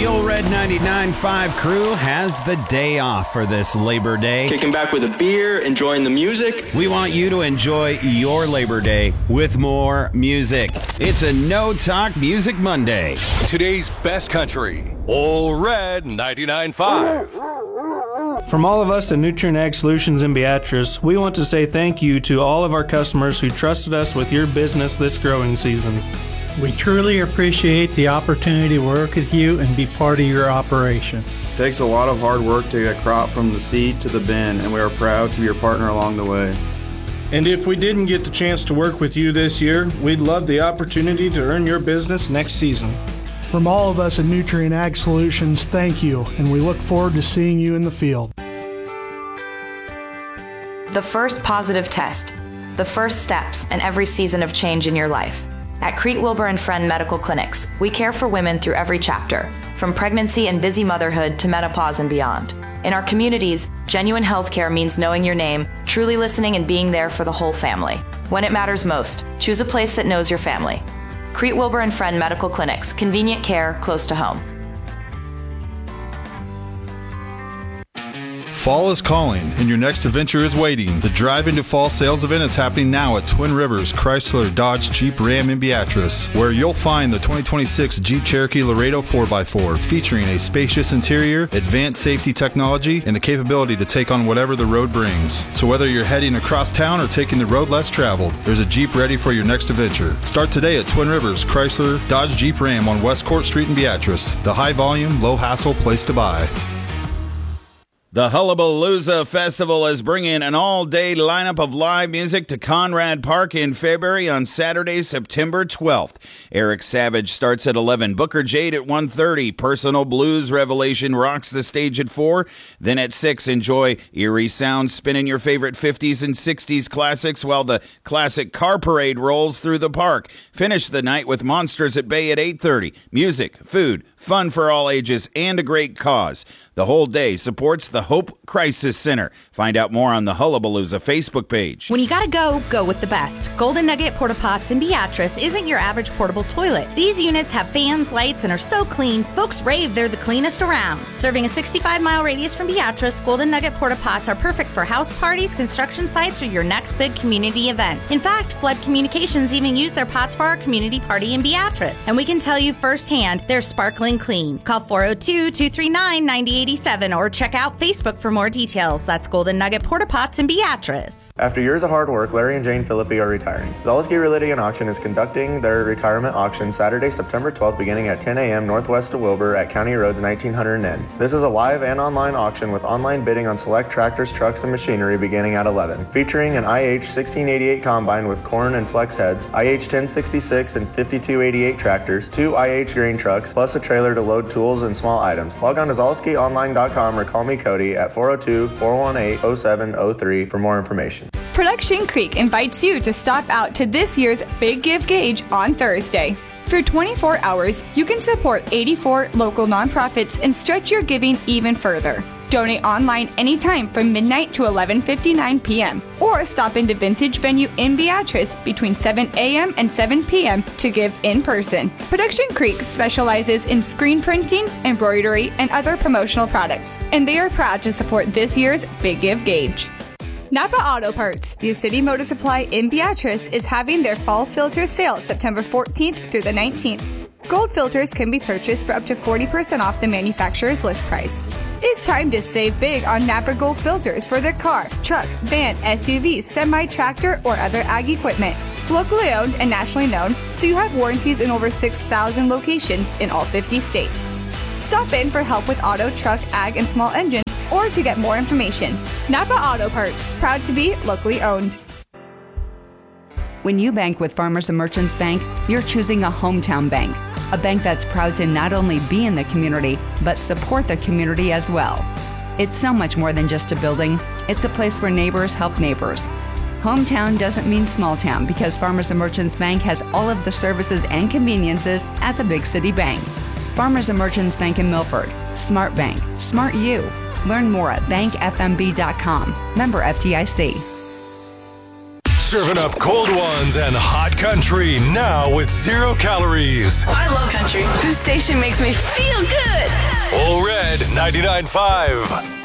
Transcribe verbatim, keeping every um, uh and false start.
The Old Red ninety-nine point five crew has the day off for this Labor Day. Kicking back with a beer, enjoying the music. We want you to enjoy your Labor Day with more music. It's a No Talk Music Monday. Today's best country, Old Red ninety-nine point five. From all of us at Nutrient Ag Solutions in Beatrice, we want to say thank you to all of our customers who trusted us with your business this growing season. We truly appreciate the opportunity to work with you and be part of your operation. It takes a lot of hard work to get a crop from the seed to the bin, and we are proud to be your partner along the way. And if we didn't get the chance to work with you this year, we'd love the opportunity to earn your business next season. From all of us at Nutrient Ag Solutions, thank you, and we look forward to seeing you in the field. The first positive test, the first steps in every season of change in your life. At Crete Wilbur and Friend Medical Clinics, we care for women through every chapter, from pregnancy and busy motherhood to menopause and beyond. In our communities, genuine healthcare means knowing your name, truly listening, and being there for the whole family. When it matters most, choose a place that knows your family. Crete Wilbur and Friend Medical Clinics, convenient care close to home. Fall is calling, and your next adventure is waiting. The Drive into Fall sales event is happening now at Twin Rivers Chrysler Dodge Jeep Ram in Beatrice, where you'll find the twenty twenty-six Jeep Cherokee Laredo four by four, featuring a spacious interior, advanced safety technology, and the capability to take on whatever the road brings. So whether you're heading across town or taking the road less traveled, there's a Jeep ready for your next adventure. Start today at Twin Rivers Chrysler Dodge Jeep Ram on West Court Street in Beatrice, the high-volume, low-hassle place to buy. The Hullabalooza Festival is bringing an all-day lineup of live music to Conrad Park in February on Saturday, September twelfth. Eric Savage starts at eleven, Booker Jade at one thirty, Personal Blues Revelation rocks the stage at four. Then at six, enjoy eerie sounds spinning your favorite fifties and sixties classics while the classic Car Parade rolls through the park. Finish the night with Monsters at Bay at eight thirty. Music, food, fun for all ages, and a great cause. The whole day supports the Hope Crisis Center. Find out more on the Hullabalooza Facebook page. When you gotta go, go with the best. Golden Nugget Porta Pots in Beatrice isn't your average portable toilet. These units have fans, lights, and are so clean, folks rave they're the cleanest around. Serving a sixty-five mile radius from Beatrice, Golden Nugget Porta Pots are perfect for house parties, construction sites, or your next big community event. In fact, Flood Communications even used their pots for our community party in Beatrice. And we can tell you firsthand, they're sparkling clean. Call four oh two, two three nine, nine oh eight seven or check out Facebook for more details. That's Golden Nugget Porta Pots in Beatrice. After years of hard work, Larry and Jane Philippi are retiring. Zaleski Realty and Auction is conducting their retirement auction Saturday, September twelfth, beginning at ten a.m. northwest of Wilbur at County Roads nineteen hundred N. This is a live and online auction with online bidding on select tractors, trucks, and machinery beginning at eleven. Featuring an I H sixteen eighty-eight combine with corn and flex heads, I H ten sixty-six and fifty-two eighty-eight tractors, two I H grain trucks, plus a trailer to load tools and small items. Log on to Zaleski Online dot com or call me Cody at four oh two, four one eight, oh seven oh three for more information. Production Creek invites you to stop out to this year's Big Give Gauge on Thursday. For twenty-four hours, you can support eighty-four local nonprofits and stretch your giving even further. Donate online anytime from midnight to eleven fifty-nine p.m. or stop into Vintage Venue in Beatrice between seven a.m. and seven p.m. to give in person. Production Creek specializes in screen printing, embroidery, and other promotional products, and they are proud to support this year's Big Give Gauge. Napa Auto Parts, your city motor supply in Beatrice, is having their fall filter sale September fourteenth through the nineteenth. Gold filters can be purchased for up to forty percent off the manufacturer's list price. It's time to save big on Napa Gold filters for the car, truck, van, S U V, semi-tractor, or other ag equipment. Locally owned and nationally known, so you have warranties in over six thousand locations in all fifty states. Stop in for help with auto, truck, ag, and small engines, or to get more information. Napa Auto Parts, proud to be locally owned. When you bank with Farmers and Merchants Bank, you're choosing a hometown bank, a bank that's proud to not only be in the community, but support the community as well. It's so much more than just a building. It's a place where neighbors help neighbors. Hometown doesn't mean small town because Farmers and Merchants Bank has all of the services and conveniences as a big city bank. Farmers and Merchants Bank in Milford. Smart Bank. Smart you. Learn more at bank f m b dot com. Member F D I C. Serving up cold ones and hot country now with zero calories. I love country. This station makes me feel good. All Red ninety-nine point five.